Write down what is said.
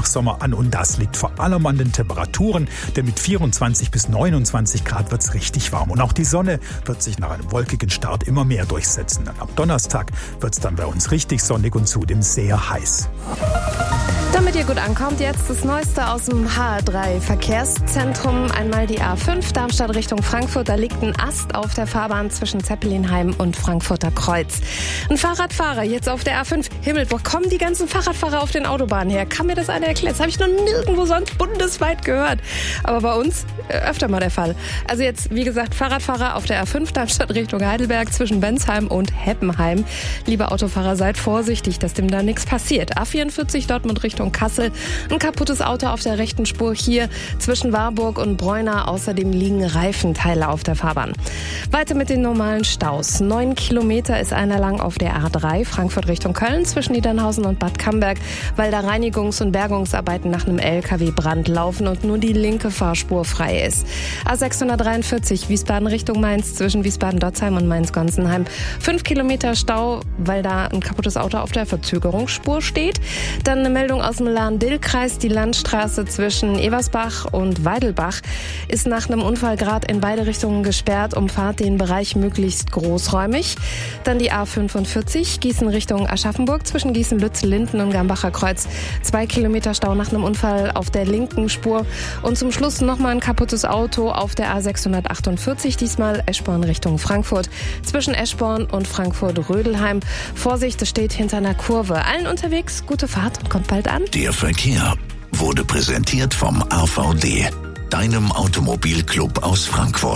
nach Sommer an und das liegt vor allem an den Temperaturen, denn mit 24 bis 29 Grad wird es richtig warm und auch die Sonne wird sich nach einem wolkigen Start immer mehr durchsetzen. Dann ab Donnerstag wird es dann bei uns richtig sonnig und zudem sehr heiß. Damit ihr gut ankommt, jetzt das Neueste aus dem HR3 Verkehrszentrum. Einmal die A5 Darmstadt Richtung Frankfurt. Da liegt ein Ast auf der Fahrbahn zwischen Zeppelinheim und Frankfurter Kreuz. Ein Fahrradfahrer jetzt auf der A5. Himmel, wo kommen die ganzen Fahrradfahrer auf den Autobahnen her? Kann mir das einer erklären? Das habe ich noch nirgendwo sonst bundesweit gehört. Aber bei uns öfter mal der Fall. Also jetzt, wie gesagt, Fahrradfahrer auf der A5 Darmstadt Richtung Heidelberg zwischen Bensheim und Heppenheim. Liebe Autofahrer, seid vorsichtig, dass dem da nichts passiert. A44 Dortmund Richtung Kassel. Ein kaputtes Auto auf der rechten Spur hier zwischen Warburg und Bräuna. Außerdem liegen Reifenteile auf der Fahrbahn. Weiter mit den normalen Staus. 9 Kilometer ist einer lang auf der A3 Frankfurt Richtung Köln zwischen Niedernhausen und Bad Camberg, weil da Reinigungs- und Bergungsarbeiten nach einem LKW-Brand laufen und nur die linke Fahrspur frei ist. A643 Wiesbaden Richtung Mainz zwischen Wiesbaden-Dotzheim und Mainz-Gonsenheim. 5 Kilometer Stau, weil da ein kaputtes Auto auf der Verzögerungsspur steht. Dann eine Meldung aus dem Lahn-Dill-Kreis. Die Landstraße zwischen Eversbach und Weidelbach ist nach einem Unfall gerade in beide Richtungen gesperrt. Umfahrt den Bereich möglichst großräumig. Dann die A45 Gießen Richtung Aschaffenburg zwischen Gießen-Lützel-Linden und Gambacher Kreuz. 2 Kilometer Stau nach einem Unfall auf der linken Spur. Und zum Schluss nochmal ein kaputtes Auto auf der A648. Diesmal Eschborn Richtung Frankfurt. Zwischen Eschborn und Frankfurt-Rödelheim. Vorsicht, es steht hinter einer Kurve. Allen unterwegs, gute Fahrt und kommt bald an. Der Verkehr wurde präsentiert vom AVD, deinem Automobilclub aus Frankfurt.